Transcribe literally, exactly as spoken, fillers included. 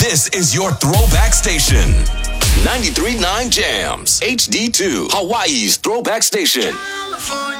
This is your throwback station. ninety-three point nine Jams, H D two, Hawaii's throwback station.